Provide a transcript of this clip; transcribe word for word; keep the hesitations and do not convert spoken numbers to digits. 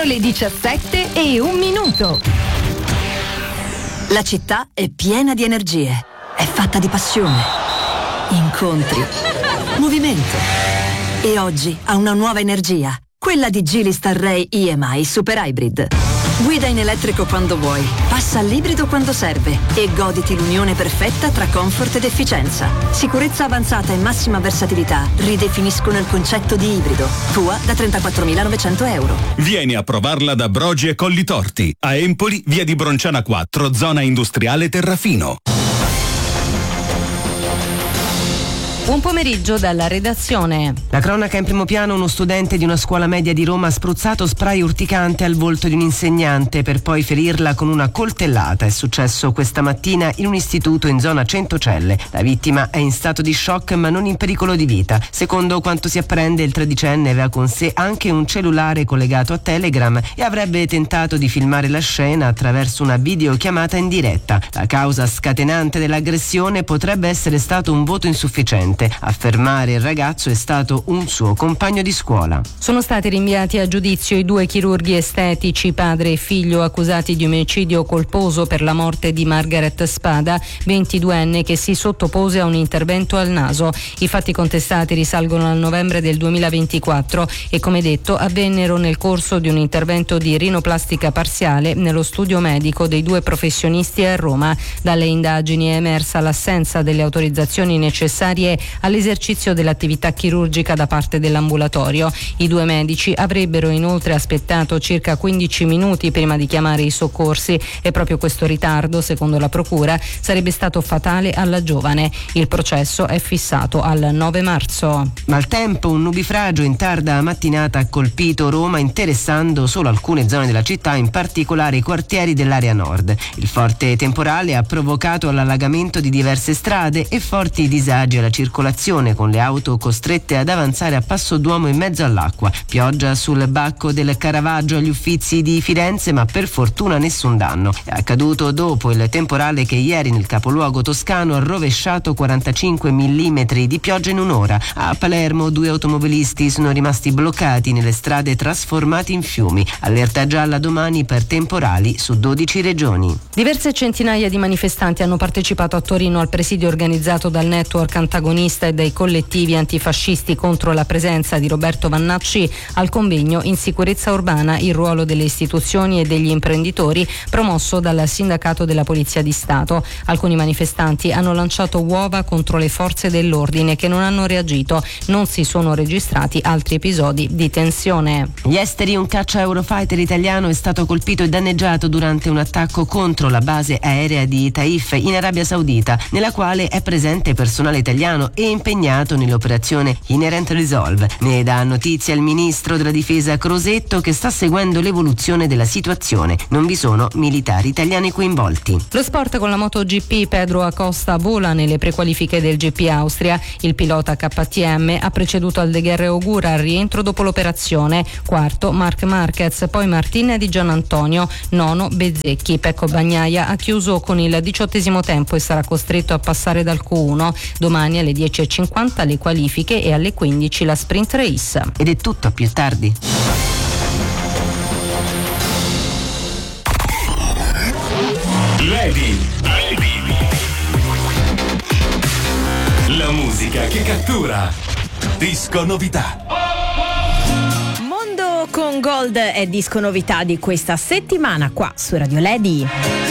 Sono le diciassette e un minuto. La città è piena di energie, è fatta di passione, incontri, movimento. E oggi ha una nuova energia, quella di Geely Starray E M I Super Hybrid. Guida in elettrico quando vuoi, passa all'ibrido quando serve e goditi l'unione perfetta tra comfort ed efficienza. Sicurezza avanzata e massima versatilità ridefiniscono il concetto di ibrido. Tua da trentaquattromilanovecento euro. Vieni a provarla da Brogi e Colli Torti. A Empoli, via di Bronciana quattro, zona industriale Terrafino. Buon pomeriggio dalla redazione. La cronaca in primo piano: uno studente di una scuola media di Roma ha spruzzato spray urticante al volto di un insegnante per poi ferirla con una coltellata. È successo questa mattina in un istituto in zona Centocelle. La vittima è in stato di shock ma non in pericolo di vita. Secondo quanto si apprende, il tredicenne aveva con sé anche un cellulare collegato a Telegram e avrebbe tentato di filmare la scena attraverso una videochiamata in diretta. La causa scatenante dell'aggressione potrebbe essere stato un voto insufficiente. A fermare il ragazzo è stato un suo compagno di scuola. Sono stati rinviati a giudizio i due chirurghi estetici, padre e figlio, accusati di omicidio colposo per la morte di Margaret Spada, ventiduenne, che si sottopose a un intervento al naso. I fatti contestati risalgono al novembre del duemilaventiquattro e, come detto, avvennero nel corso di un intervento di rinoplastica parziale nello studio medico dei due professionisti a Roma. Dalle indagini è emersa l'assenza delle autorizzazioni necessarie all'esercizio dell'attività chirurgica da parte dell'ambulatorio. I due medici avrebbero inoltre aspettato circa quindici minuti prima di chiamare i soccorsi e proprio questo ritardo, secondo la procura, sarebbe stato fatale alla giovane. Il processo è fissato al nove marzo. Maltempo: un nubifragio in tarda mattinata ha colpito Roma, interessando solo alcune zone della città, in particolare i quartieri dell'area nord. Il forte temporale ha provocato l'allagamento di diverse strade e forti disagi alla circolazione, con le auto costrette ad avanzare a passo d'uomo in mezzo all'acqua. Pioggia sul Bacco del Caravaggio agli Uffizi di Firenze, ma per fortuna nessun danno. È accaduto dopo il temporale che ieri nel capoluogo toscano ha rovesciato quarantacinque millimetri di pioggia in un'ora. A Palermo due automobilisti sono rimasti bloccati nelle strade trasformate in fiumi. Allerta gialla domani per temporali su dodici regioni. Diverse centinaia di manifestanti hanno partecipato a Torino al presidio organizzato dal network antagonista e dai collettivi antifascisti contro la presenza di Roberto Vannacci al convegno In sicurezza urbana, il ruolo delle istituzioni e degli imprenditori, promosso dal sindacato della Polizia di Stato. Alcuni manifestanti hanno lanciato uova contro le forze dell'ordine che non hanno reagito. Non si sono registrati altri episodi di tensione. Gli esteri: un caccia Eurofighter italiano è stato colpito e danneggiato durante un attacco contro la base aerea di Taif in Arabia Saudita, nella quale è presente personale italiano e impegnato nell'operazione Inherent Resolve. Ne dà notizia il ministro della difesa Crosetto, che sta seguendo l'evoluzione della situazione. Non vi sono militari italiani coinvolti. Lo sport con la MotoGP: Pedro Acosta vola nelle prequalifiche del G P Austria. Il pilota K T M ha preceduto Aldeguerre Ogura al rientro dopo l'operazione. Quarto Marc Marquez, poi Martin di Gianantonio, nono Bezzecchi. Pecco Bagnaia ha chiuso con il diciottesimo tempo e sarà costretto a passare dal Q uno. Domani alle dieci e cinquanta le qualifiche e alle quindici la sprint race. Ed è tutto, a più tardi. Lady, Lady. La musica che cattura. Disco novità. Mondo con Gold è disco novità di questa settimana qua su Radio Lady.